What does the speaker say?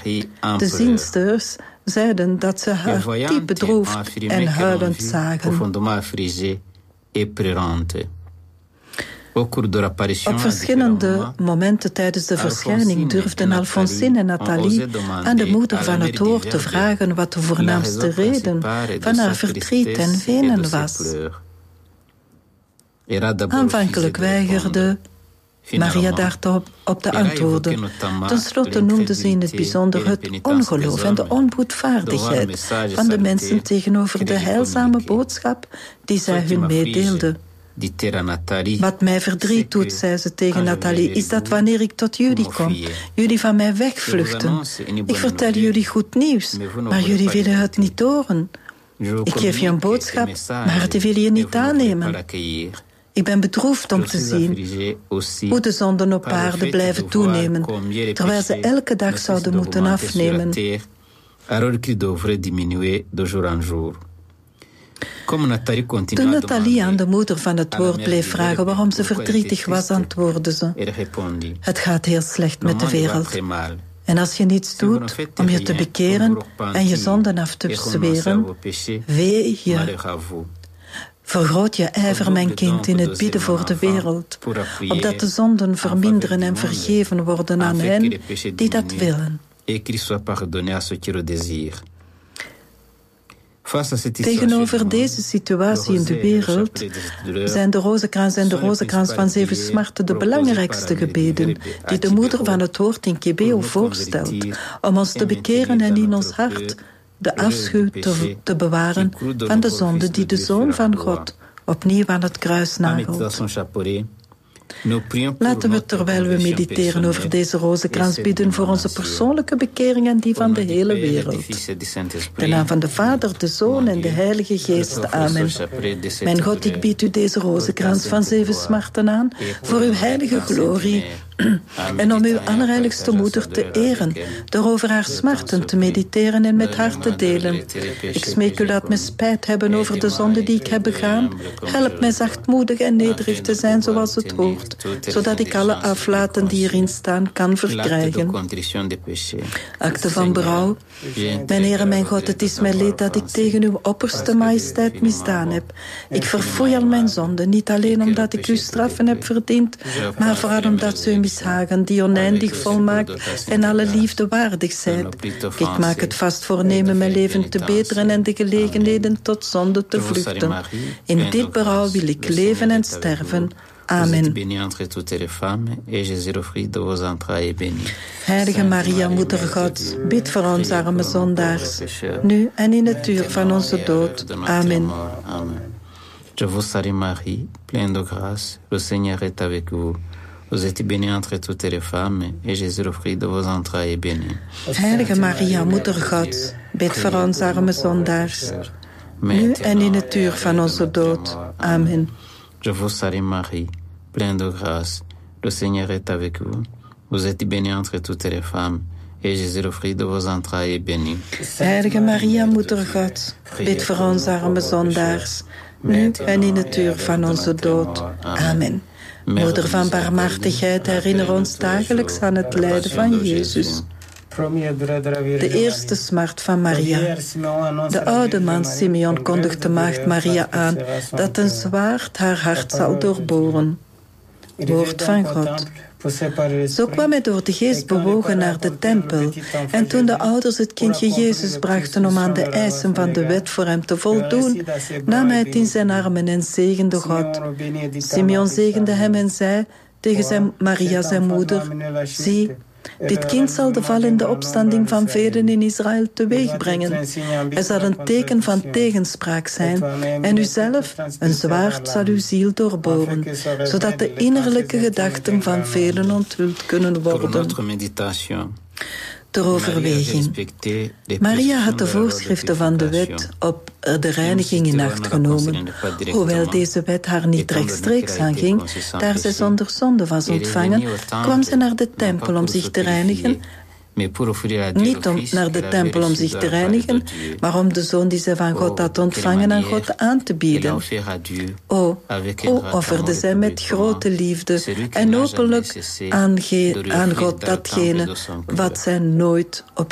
De ziensters zeiden dat ze haar diep bedroefd en huilend zagen. Op verschillende momenten tijdens de verschijning durfden Alfonsine en Nathalie aan de moeder van het woord te vragen wat de voornaamste reden van haar verdriet en wenen was. Aanvankelijk weigerde Maria daarop op te antwoorden. Ten slotte noemde ze in het bijzonder het ongeloof en de onboedvaardigheid van de mensen tegenover de heilzame boodschap die zij hun meedeelde. Wat mij verdriet doet, zei ze tegen Nathalie, is dat wanneer ik tot jullie kom, jullie van mij wegvluchten. Ik vertel jullie goed nieuws, maar jullie willen het niet horen. Ik geef je een boodschap, maar die wil je niet aannemen. Ik ben bedroefd om te zien hoe de zonden op aarde blijven toenemen, terwijl ze elke dag zouden moeten afnemen. Toen Nathalie aan de moeder van het woord bleef vragen waarom ze verdrietig was, antwoordde ze: het gaat heel slecht met de wereld. En als je niets doet om je te bekeren en je zonden af te zweren, wee je. Vergroot je ijver, mijn kind, in het bidden voor de wereld, opdat de zonden verminderen en vergeven worden aan hen die dat willen. Tegenover deze situatie in de wereld zijn de rozenkrans en de rozenkrans van 7 smarten de belangrijkste gebeden die de moeder van het woord in Kibeo voorstelt, om ons te bekeren en in ons hart de afschuw te bewaren van de zonde die de Zoon van God opnieuw aan het kruis nagelt. Laten we, terwijl we mediteren over deze rozenkrans, bidden voor onze persoonlijke bekering en die van de hele wereld. De naam van de Vader, de Zoon en de Heilige Geest. Amen. Mijn God, ik bied u deze rozenkrans van 7 smarten aan voor uw heilige glorie en om uw allerheiligste moeder te eren, door over haar smarten te mediteren en met haar te delen. Ik smeek u, laat me spijt hebben over de zonde die ik heb begaan. Help mij zachtmoedig en nederig te zijn zoals het hoort, zodat ik alle aflaten die erin staan kan verkrijgen. Akte van berouw. Mijn Heer en mijn God, het is mij leed dat ik tegen uw opperste majesteit misdaan heb. Ik verfoei al mijn zonden, niet alleen omdat ik uw straffen heb verdiend, maar vooral omdat ze u mishagen, die oneindig volmaakt en alle liefde waardig zijn. Ik maak het vast voornemen mijn leven te beteren en de gelegenheden tot zonde te vluchten. In dit berouw wil ik leven en sterven. Amen. Heilige Maria, Moeder Gods, bid voor ons arme zondaars, nu en in het uur van onze dood. Amen. Je vous salue Marie, pleine de grâce, le Seigneur est avec vous. Vous êtes bénie entre toutes les femmes, et Jésus, le fruit de vos entrailles, est béni. Heilige Maria, Moeder Gods, bid voor ons arme zondaars, nu en in het uur van onze dood. Amen. Je vous salue Marie, pleine de grâce, le Seigneur est avec vous. Vous êtes bénie entre toutes les femmes, et Jésus, le fruit de vos entrailles, est béni. Heilige Maria, Moeder Gods, bid voor ons arme zondaars, nu en in het uur van onze dood. Amen. Moeder van barmhartigheid, herinner ons dagelijks aan het lijden van Jezus. De eerste smart van Maria. De oude man Simeon kondigt de maagd Maria aan dat een zwaard haar hart zal doorboren. Woord van God. Zo kwam hij door de geest bewogen naar de tempel. En toen de ouders het kindje Jezus brachten om aan de eisen van de wet voor hem te voldoen, nam hij het in zijn armen en zegende God. Simeon zegende hem en zei tegen Maria, zijn moeder: zie, dit kind zal de val en de opstanding van velen in Israël teweeg brengen. Het zal een teken van tegenspraak zijn. En u zelf, een zwaard zal uw ziel doorboren, zodat de innerlijke gedachten van velen onthuld kunnen worden. Ter overweging. Maria had de voorschriften van de wet op de reiniging in acht genomen. Hoewel deze wet haar niet rechtstreeks aanging, daar zij zonder zonde was ontvangen, kwam ze naar de tempel om zich te reinigen. Niet om naar de tempel om zich te reinigen, maar om de zoon die zij van God had ontvangen aan God aan te bieden. O offerde zij met grote liefde en openlijk aan God datgene wat zij nooit op